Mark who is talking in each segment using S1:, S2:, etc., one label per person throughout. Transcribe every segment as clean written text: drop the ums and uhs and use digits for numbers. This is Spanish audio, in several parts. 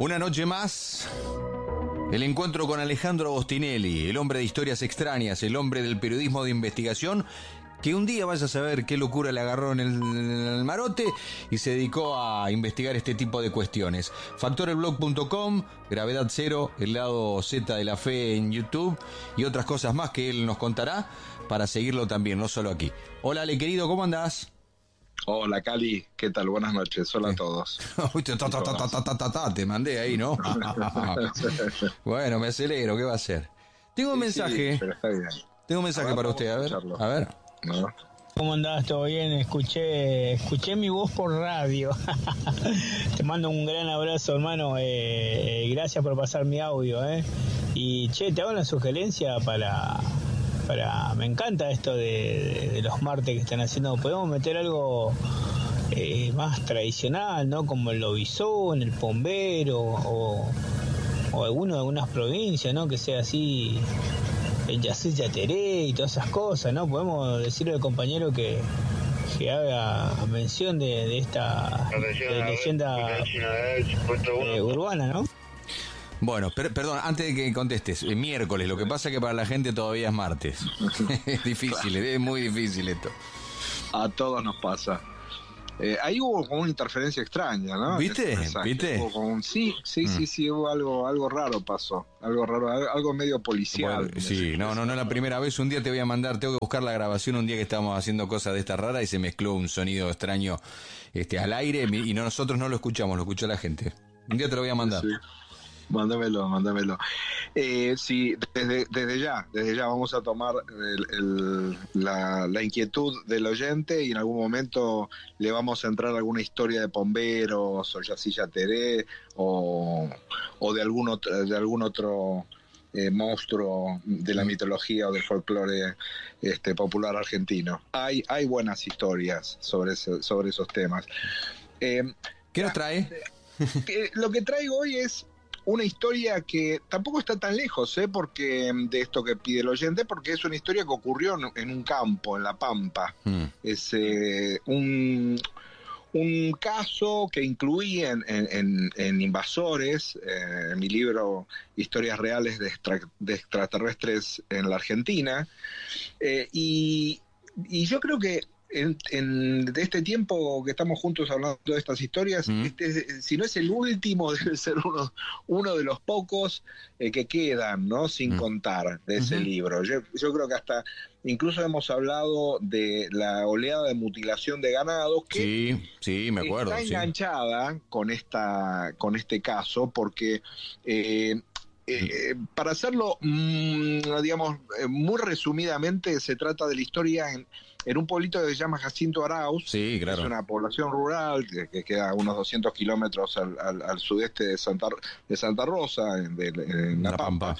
S1: Una noche más, el encuentro con Alejandro Agostinelli, el hombre de historias extrañas, el hombre del periodismo de investigación, que un día vaya a saber qué locura le agarró en el marote y se dedicó a investigar este tipo de cuestiones. Factorelblog.com, Gravedad Cero, el lado Z de la fe en YouTube y otras cosas más que él nos contará para seguirlo también, no solo aquí. Hola, Ale, querido, ¿cómo andás?
S2: Hola, Cali, ¿qué tal? Buenas noches, hola a todos.
S1: Te mandé ahí, ¿no? Bueno, me acelero, ¿qué va a hacer? Tengo un mensaje.
S2: Sí, pero está bien.
S1: Tengo un mensaje para usted, a ver.
S2: ¿No?
S3: ¿Cómo andás? ¿Todo bien? Escuché mi voz por radio. Te mando un gran abrazo, hermano. Gracias por pasar mi audio, Y, te hago una sugerencia para... Me encanta esto de los martes que están haciendo. Podemos meter algo más tradicional, ¿no? Como el lobizón, el pombero o algunas provincias, ¿no? Que sea así, el yacé yateré y todas esas cosas, ¿no? Podemos decirle al compañero que haga mención de esta leyenda urbana, ¿no?
S1: Bueno, perdón, antes de que contestes, miércoles, lo que pasa es que para la gente todavía es martes. Es difícil, es muy difícil esto.
S2: A todos nos pasa. Ahí hubo como una interferencia extraña, ¿no?
S1: ¿Viste?
S2: Sí, hubo algo raro pasó. Algo raro, algo medio policial.
S1: Bueno, sí, no es la primera vez. Un día te voy a mandar, tengo que buscar la grabación un día que estábamos haciendo cosas de esta rara y se mezcló un sonido extraño al aire y nosotros no lo escuchamos, lo escuchó la gente. Un día te lo voy a mandar.
S2: Sí. Mándamelo. Sí, desde ya vamos a tomar la inquietud del oyente y en algún momento le vamos a entrar alguna historia de pomberos o Yacilla Teré o de algún otro monstruo de la mitología o del folclore popular argentino. Hay buenas historias sobre esos temas.
S1: ¿Qué nos trae?
S2: Lo que traigo hoy es una historia que tampoco está tan lejos, porque de esto que pide el oyente, porque es una historia que ocurrió en un campo, en La Pampa. Es un caso que incluí en Invasores, en mi libro Historias Reales de Extraterrestres en la Argentina, y yo creo que de este tiempo que estamos juntos hablando de estas historias, si no es el último, debe ser uno de los pocos que quedan, ¿no? Sin contar de ese libro. Yo creo que hasta incluso hemos hablado de la oleada de mutilación de ganado que
S1: sí, me acuerdo,
S2: está enganchada con este caso, porque para hacerlo, digamos, muy resumidamente, se trata de la historia en un pueblito que se llama Jacinto Arauz.
S1: Sí, claro.
S2: Es una población rural que queda a unos 200 kilómetros al sudeste de Santa Rosa, en La Pampa.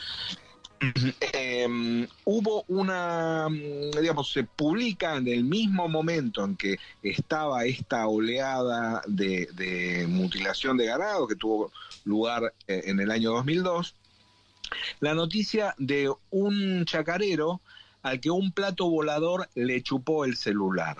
S2: Hubo se publica en el mismo momento en que estaba esta oleada de mutilación de ganado que tuvo lugar en el año 2002, la noticia de un chacarero al que un plato volador le chupó el celular.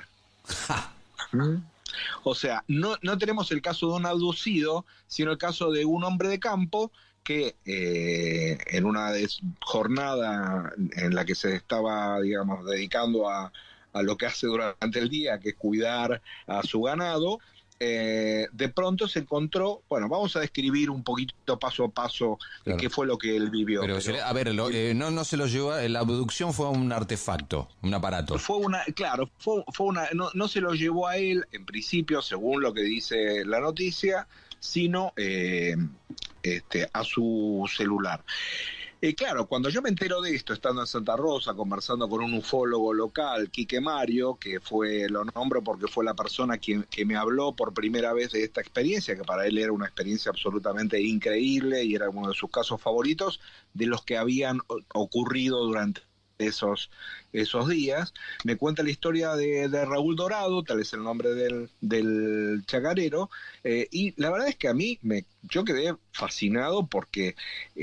S2: O sea, no tenemos el caso de un abducido, sino el caso de un hombre de campo que en una jornada en la que se estaba, digamos, dedicando a lo que hace durante el día, que es cuidar a su ganado, de pronto se encontró, bueno, vamos a describir un poquito paso a paso qué fue lo que él vivió.
S1: Pero a ver, no se lo llevó, la abducción fue un artefacto, un aparato.
S2: No se lo llevó a él, en principio, según lo que dice la noticia, sino a su celular. Claro, cuando yo me entero de esto, estando en Santa Rosa, conversando con un ufólogo local, Quique Mario, que lo nombro porque fue la persona que me habló por primera vez de esta experiencia, que para él era una experiencia absolutamente increíble y era uno de sus casos favoritos, de los que habían ocurrido durante esos días. Me cuenta la historia de Raúl Dorado, tal es el nombre del chacarero, y la verdad es que a mí yo quedé fascinado porque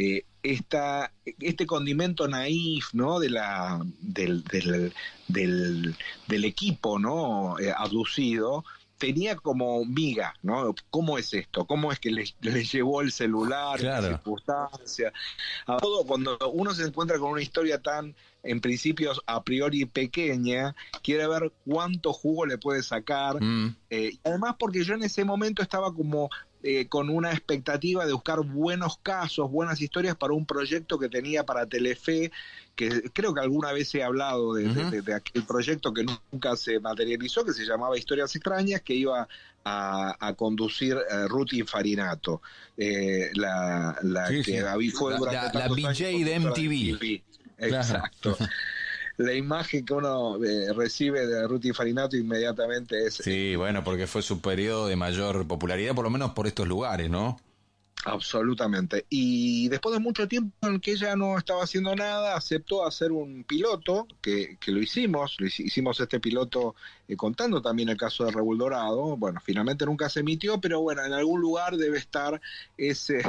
S2: este condimento naif, ¿no? del equipo, ¿no? Abducido, tenía como miga, ¿no? ¿Cómo es esto? ¿Cómo es que le llevó el celular,
S1: claro,
S2: en circunstancias? A todo, cuando uno se encuentra con una historia tan, en principio, a priori pequeña, quiere ver cuánto jugo le puede sacar. Además, porque yo en ese momento estaba como con una expectativa de buscar buenos casos, buenas historias para un proyecto que tenía para Telefe, que creo que alguna vez he hablado de aquel proyecto que nunca se materializó, que se llamaba Historias Extrañas, que iba a conducir Ruti Farinato, la
S1: sí,
S2: que fue durante
S1: la BJ de MTV.
S2: Exacto.
S1: Claro.
S2: La imagen que uno recibe de Ruti Farinato inmediatamente es...
S1: Sí, bueno, porque fue su periodo de mayor popularidad, por lo menos por estos lugares, ¿no?
S2: Absolutamente. Y después de mucho tiempo en que ella no estaba haciendo nada, aceptó hacer un piloto, que lo hicimos este piloto contando también el caso de Raúl Dorado. Bueno, finalmente nunca se emitió, pero bueno, en algún lugar debe estar ese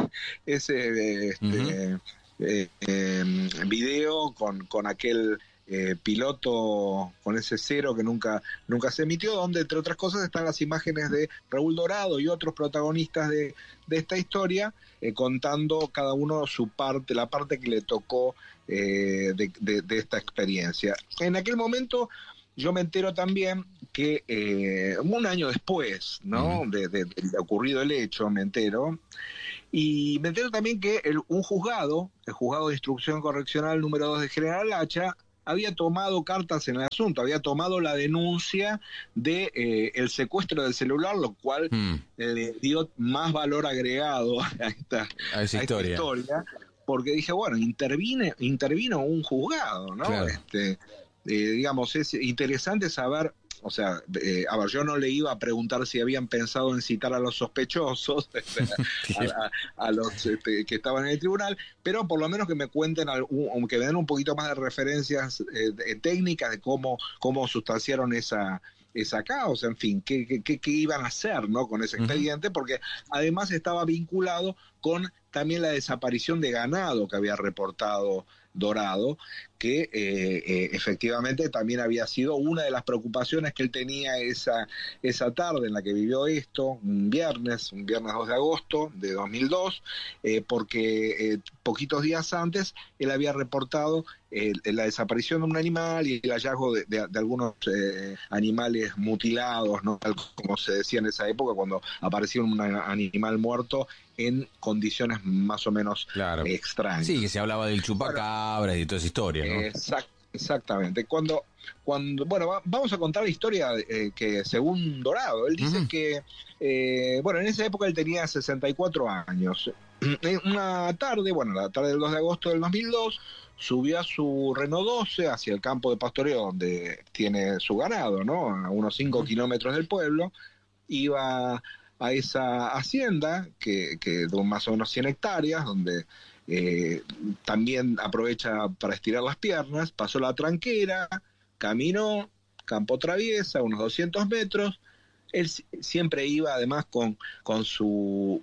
S2: video con aquel piloto, con ese cero que nunca se emitió, donde entre otras cosas están las imágenes de Raúl Dorado y otros protagonistas de esta historia, contando cada uno su parte, la parte que le tocó de esta experiencia. En aquel momento yo me entero también que un año después, ¿no? de ocurrido el hecho, me entero. Y me entero también que un juzgado, el juzgado de instrucción correccional número 2 de General Hacha, había tomado cartas en el asunto, había tomado la denuncia de el secuestro del celular, lo cual le dio más valor agregado a esta historia, porque dije, bueno, intervino un juzgado, ¿no?
S1: Claro.
S2: Digamos, es interesante saber. O sea, a ver, yo no le iba a preguntar si habían pensado en citar a los sospechosos, a los que estaban en el tribunal, pero por lo menos que me cuenten, que me den un poquito más de referencias técnicas de cómo sustanciaron esa causa, en fin, qué iban a hacer, ¿no? Con ese expediente, porque además estaba vinculado con también la desaparición de ganado que había reportado Dorado, que efectivamente también había sido una de las preocupaciones que él tenía esa tarde en la que vivió esto, un viernes 2 de agosto de 2002, porque poquitos días antes él había reportado la desaparición de un animal y el hallazgo de algunos animales mutilados, ¿no? Como se decía en esa época, cuando apareció un animal muerto en condiciones más o menos extrañas.
S1: Sí, que se hablaba del chupacabras y toda esa historia, ¿no?
S2: Exactamente. Cuando bueno, vamos a contar la historia que según Dorado, él dice que, bueno, en esa época él tenía 64 años. Una tarde, la tarde del 2 de agosto del 2002, subió a su Renault 12 hacia el campo de pastoreo donde tiene su ganado, ¿no? A unos 5 kilómetros del pueblo. Iba a esa hacienda que de más o menos 100 hectáreas, donde también aprovecha para estirar las piernas. Pasó la tranquera, caminó, campo traviesa, unos 200 metros. Él siempre iba además con su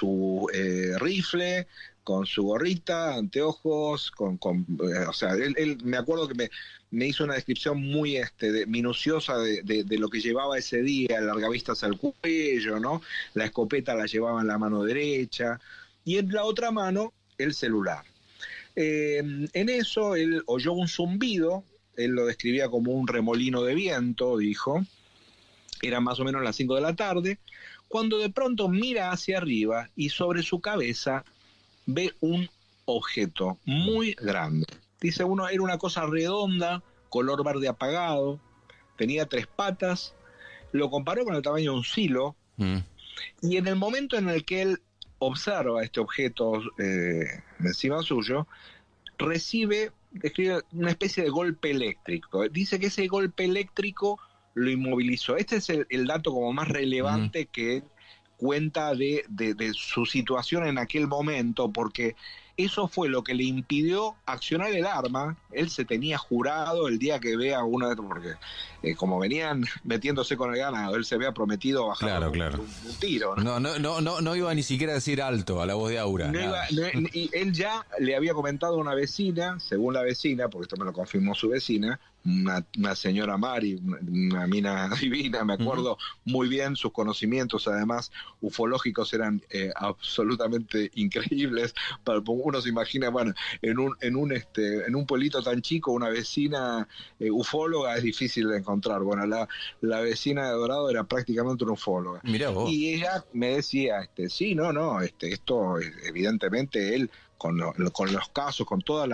S2: rifle, con su gorrita, anteojos, o sea, él me acuerdo que me hizo una descripción muy minuciosa de lo que llevaba ese día, largavistas al cuello, ¿no? La escopeta la llevaba en la mano derecha y en la otra mano el celular. En eso él oyó un zumbido, él lo describía como un remolino de viento, dijo. Era más o menos las 5 de la tarde, cuando de pronto mira hacia arriba y sobre su cabeza ve un objeto muy grande. Dice uno, era una cosa redonda, color verde apagado, tenía 3 patas, lo comparó con el tamaño de un silo, y en el momento en el que él observa este objeto encima suyo, describe una especie de golpe eléctrico. Dice que ese golpe eléctrico lo inmovilizó. Este es el dato como más relevante que cuenta de su situación en aquel momento, porque eso fue lo que le impidió accionar el arma. Él se tenía jurado el día que vea uno de estos, porque como venían metiéndose con el ganado, él se había prometido bajar un tiro.
S1: No iba ni siquiera a decir alto a la voz de Aura.
S2: Y él ya le había comentado a una vecina, según la vecina, porque esto me lo confirmó su vecina, una señora Mari, una mina divina, me acuerdo muy bien, sus conocimientos además ufológicos eran absolutamente increíbles. Uno se imagina, bueno, en un pueblito tan chico, una vecina ufóloga es difícil de encontrar. Bueno, la vecina de Dorado era prácticamente una ufóloga.
S1: Mirá vos.
S2: Y ella me decía, sí, esto evidentemente él con los casos, con toda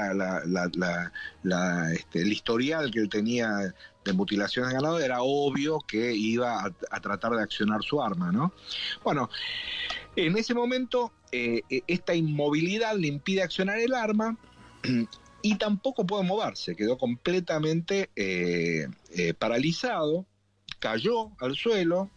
S2: el historial que él tenía de mutilaciones de ganado, era obvio que iba a tratar de accionar su arma, ¿no? Bueno, en ese momento esta inmovilidad le impide accionar el arma y tampoco puede moverse, quedó completamente paralizado, cayó al suelo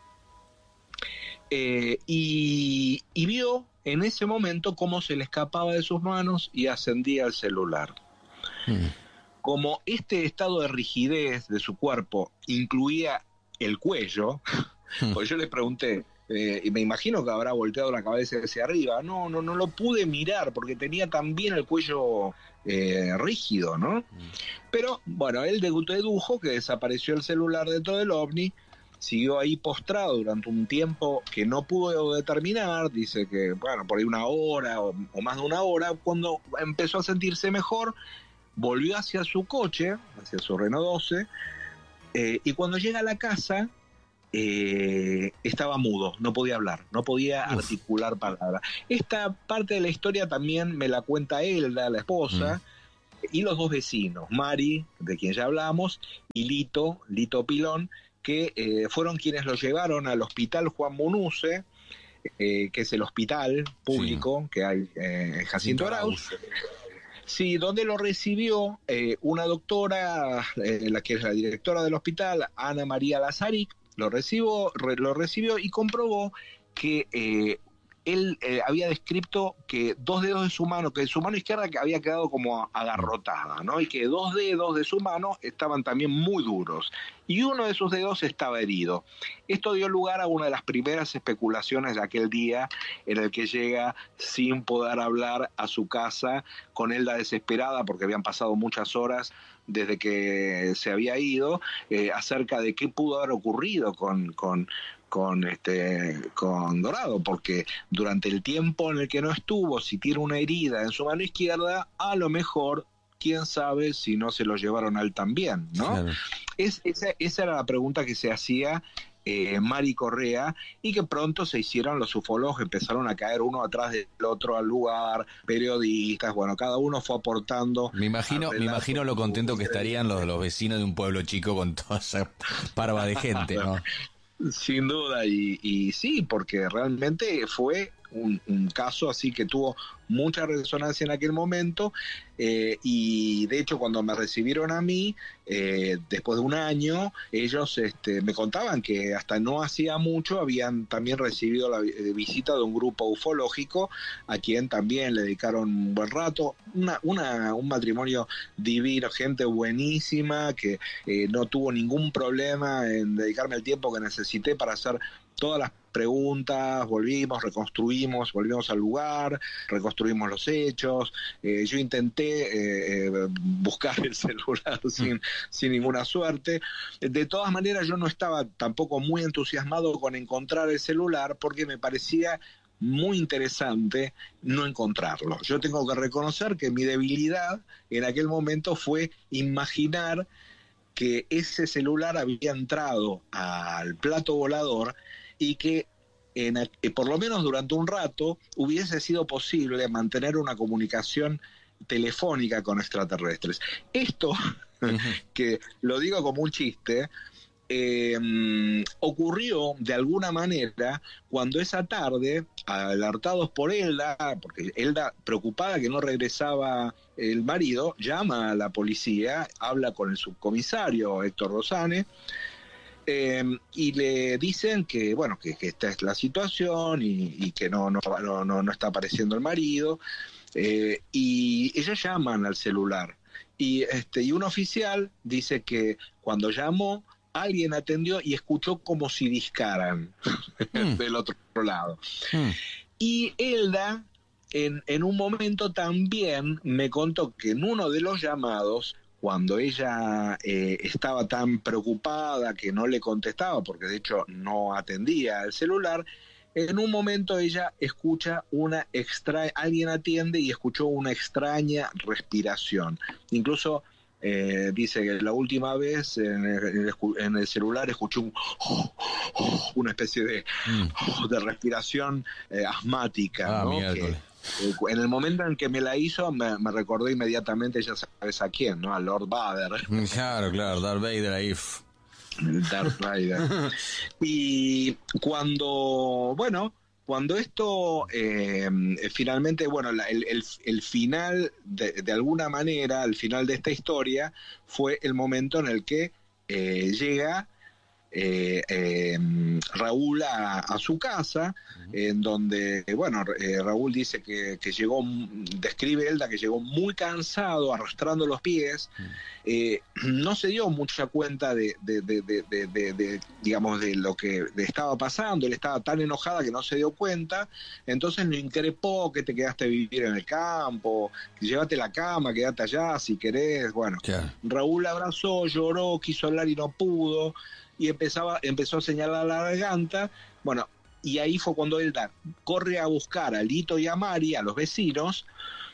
S2: y vio en ese momento cómo se le escapaba de sus manos y ascendía al celular. Como este estado de rigidez de su cuerpo incluía el cuello, pues yo le pregunté, y me imagino que habrá volteado la cabeza hacia arriba. No lo pude mirar porque tenía también el cuello rígido, ¿no? Pero bueno, él dedujo que desapareció el celular dentro del ovni. Siguió ahí postrado durante un tiempo que no pudo determinar, dice que, bueno, por ahí una hora o más de una hora. Cuando empezó a sentirse mejor, volvió hacia su coche, hacia su Renault 12, y cuando llega a la casa, estaba mudo, no podía hablar, no podía articular palabras. Esta parte de la historia también me la cuenta Elda, la esposa, y los dos vecinos, Mari, de quien ya hablamos, y Lito Pilón, que fueron quienes lo llevaron al hospital Juan Munuce, que es el hospital público que hay en Jacinto Arauz. Sí, donde lo recibió una doctora, la que es la directora del hospital, Ana María Lazaric, lo recibió y comprobó que él había descrito que 2 dedos de su mano, que su mano izquierda que había quedado como agarrotada, ¿no? Y que 2 dedos de su mano estaban también muy duros. Y uno de sus dedos estaba herido. Esto dio lugar a una de las primeras especulaciones de aquel día, en el que llega sin poder hablar a su casa, con Elda desesperada, porque habían pasado muchas horas desde que se había ido, acerca de qué pudo haber ocurrido con Dorado, porque durante el tiempo en el que no estuvo, si tiene una herida en su mano izquierda, a lo mejor, quién sabe si no se lo llevaron a él también, ¿no? Claro. Esa era la pregunta que se hacía Mari Correa, y que pronto se hicieron los ufólogos, empezaron a caer uno atrás del otro al lugar, periodistas, bueno, cada uno fue aportando.
S1: Me imagino lo contento que estarían los vecinos de un pueblo chico con toda esa parva de gente, ¿no?
S2: Sin duda, y sí, porque realmente fue un caso así que tuvo mucha resonancia en aquel momento, y de hecho cuando me recibieron a mí, después de un año, ellos me contaban que hasta no hacía mucho habían también recibido la visita de un grupo ufológico, a quien también le dedicaron un buen rato, un matrimonio divino, gente buenísima, que no tuvo ningún problema en dedicarme el tiempo que necesité para hacer todas las preguntas. Volvimos al lugar, reconstruimos los hechos. Yo intenté buscar el celular sin ninguna suerte. De todas maneras, yo no estaba tampoco muy entusiasmado con encontrar el celular, porque me parecía muy interesante no encontrarlo. Yo tengo que reconocer que mi debilidad en aquel momento fue imaginar que ese celular había entrado al plato volador y que por lo menos durante un rato hubiese sido posible mantener una comunicación telefónica con extraterrestres. Esto, que lo digo como un chiste, ocurrió de alguna manera cuando esa tarde, alertados por Elda, porque Elda, preocupada que no regresaba el marido, llama a la policía, habla con el subcomisario Héctor Rosane, Y le dicen que, bueno, que esta es la situación y que no está apareciendo el marido. Y ellos llaman al celular. Y un oficial dice que cuando llamó, alguien atendió y escuchó como si discaran del otro lado. Y Elda, en un momento también me contó que en uno de los llamados, cuando ella estaba tan preocupada que no le contestaba, porque de hecho no atendía el celular, en un momento ella escucha alguien atiende y escuchó una extraña respiración. Incluso dice que la última vez en el celular escuchó una especie de respiración asmática, ¿no? En el momento en que me la hizo, me recordó inmediatamente, ya sabes a quién, ¿no? A Lord Vader.
S1: Claro, Darth Vader ahí.
S2: Darth Vader. Y cuando esto finalmente, bueno, el final, de alguna manera, el final de esta historia fue el momento en el que llega Raúl a su casa, en donde, bueno, Raúl dice que llegó, describe Elda que llegó muy cansado, arrastrando los pies, no se dio mucha cuenta de digamos, de lo que le estaba pasando. Él estaba tan enojada que no se dio cuenta, entonces lo increpó, que te quedaste a vivir en el campo, que llévate la cama, quédate allá si querés. Bueno, Raúl abrazó, lloró, quiso hablar y no pudo, y empezó a señalar la garganta. Bueno, y ahí fue cuando Elda corre a buscar a Lito y a Mari, a los vecinos,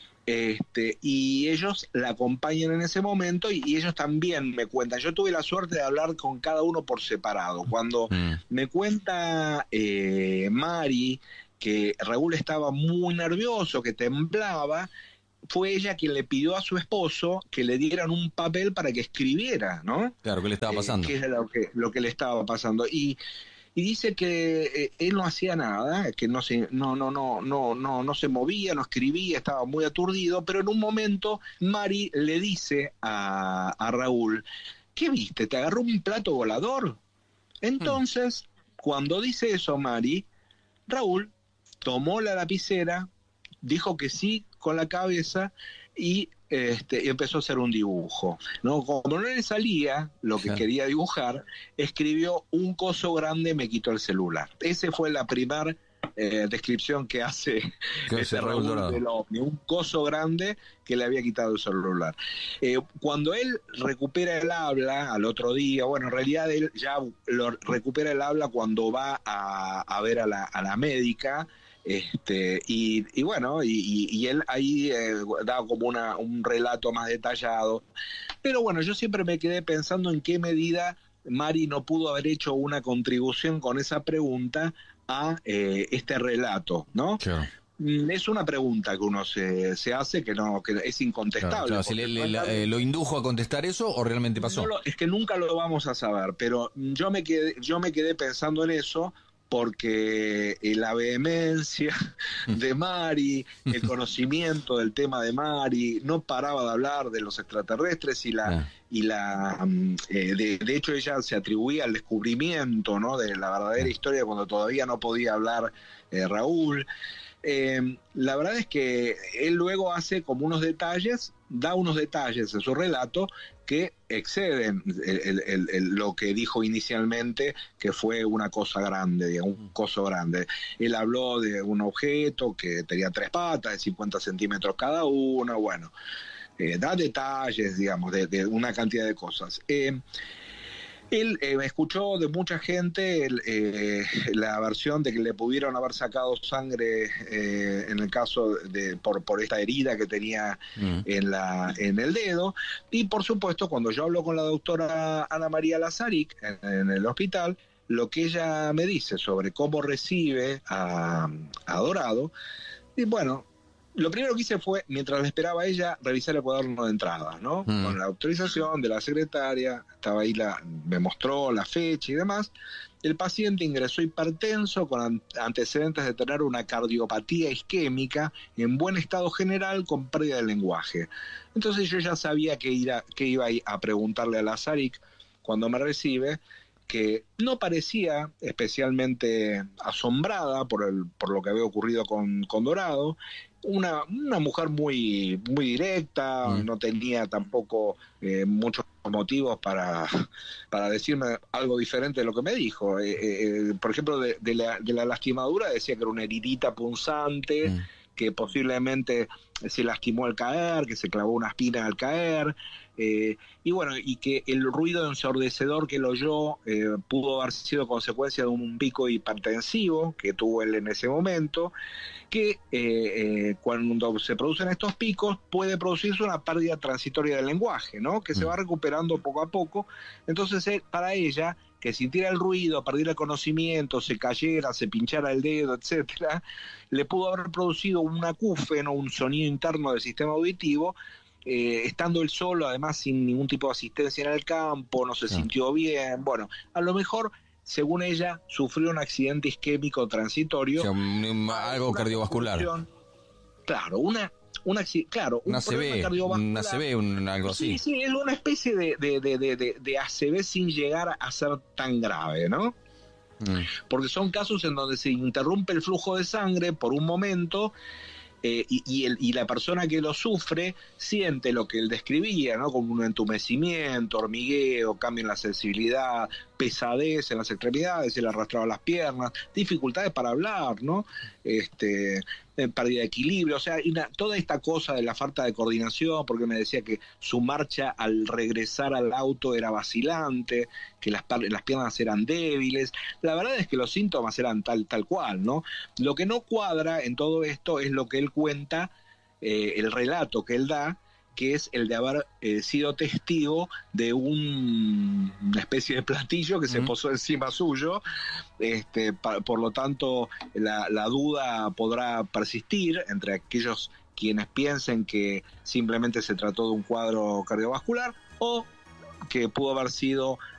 S2: y ellos la acompañan en ese momento, y ellos también me cuentan. Yo tuve la suerte de hablar con cada uno por separado. Cuando me cuenta Mari que Raúl estaba muy nervioso, que temblaba, fue ella quien le pidió a su esposo que le dieran un papel para que escribiera, ¿no?
S1: Claro, ¿qué le estaba pasando?
S2: Que era lo que le estaba pasando. Y dice que él no hacía nada, que no se movía, no escribía, estaba muy aturdido, pero en un momento Mari le dice a Raúl: ¿qué viste? ¿Te agarró un plato volador? Entonces, cuando dice eso Mari, Raúl tomó la lapicera, dijo que sí con la cabeza y empezó a hacer un dibujo, ¿no? Como no le salía lo que quería dibujar, escribió: un coso grande me quitó el celular. Esa fue la primera descripción que hace Raúl del OVNI, un coso grande que le había quitado el celular. Cuando él recupera el habla al otro día, bueno, en realidad él ya lo recupera el habla cuando va a ver a la médica, y bueno, y él ahí da como un relato más detallado. Pero bueno, yo siempre me quedé pensando en qué medida Mari no pudo haber hecho una contribución con esa pregunta a este relato, ¿no? Claro. Es una pregunta que uno se hace que es incontestable.
S1: Claro, si ¿lo indujo a contestar eso o realmente pasó?
S2: Es que nunca lo vamos a saber, pero yo me quedé pensando en eso, porque la vehemencia de Mari, el conocimiento del tema de Mari, no paraba de hablar de los extraterrestres de hecho ella se atribuía al descubrimiento, ¿no?, de la verdadera historia cuando todavía no podía hablar Raúl. La verdad es que él luego hace como da unos detalles en su relato que exceden lo que dijo inicialmente, que fue una cosa grande, un coso grande. Él habló de un objeto que tenía 3 patas, de 50 centímetros cada una, bueno, da detalles, digamos, de una cantidad de cosas. Él escuchó de mucha gente la versión de que le pudieron haber sacado sangre en el caso por esta herida que tenía en el dedo. Y por supuesto, cuando yo hablo con la doctora Ana María Lazarik en el hospital, lo que ella me dice sobre cómo recibe a Dorado, y bueno, lo primero que hice fue, mientras la esperaba ella, revisar el cuaderno de entradas, ¿no? Con la autorización de la secretaria, estaba ahí, me mostró la fecha y demás. El paciente ingresó hipertenso con antecedentes de tener una cardiopatía isquémica en buen estado general con pérdida de lenguaje. Entonces yo ya sabía que iba a preguntarle a Lazarik cuando me recibe, que no parecía especialmente asombrada por lo que había ocurrido con Dorado. Una mujer muy directa, no tenía tampoco muchos motivos para decirme algo diferente de lo que me dijo. Por ejemplo, de la lastimadura decía que era una heridita punzante, que posiblemente se lastimó al caer, que se clavó una espina al caer, y bueno, y que el ruido ensordecedor que lo oyó pudo haber sido consecuencia de un pico hipertensivo que tuvo él en ese momento, que cuando se producen estos picos puede producirse una pérdida transitoria del lenguaje, ¿no? Que se va recuperando poco a poco. Entonces, para ella, que sintiera el ruido, perdiera el conocimiento, se cayera, se pinchara el dedo, etcétera, le pudo haber producido un acúfeno, un sonido interno del sistema auditivo, estando él solo, además sin ningún tipo de asistencia en el campo, no se sintió bien. Bueno, a lo mejor, según ella, sufrió un accidente isquémico transitorio.
S1: O sea, algo cardiovascular.
S2: Claro, una
S1: ACV, algo así.
S2: Sí, es una especie de ACV sin llegar a ser tan grave, ¿no? Porque son casos en donde se interrumpe el flujo de sangre por un momento, y la persona que lo sufre siente lo que él describía, ¿no? Como un entumecimiento, hormigueo, cambio en la sensibilidad, pesadez en las extremidades, se le arrastraba las piernas, dificultades para hablar, ¿no? Pérdida de equilibrio, o sea, toda esta cosa de la falta de coordinación, porque me decía que su marcha al regresar al auto era vacilante, que las piernas eran débiles. La verdad es que los síntomas eran tal cual, ¿no? Lo que no cuadra en todo esto es lo que él cuenta, el relato que él da, que es el de haber sido testigo de una especie de platillo que se posó encima suyo. Por lo tanto, la duda podrá persistir entre aquellos quienes piensen que simplemente se trató de un cuadro cardiovascular, o que pudo haber sido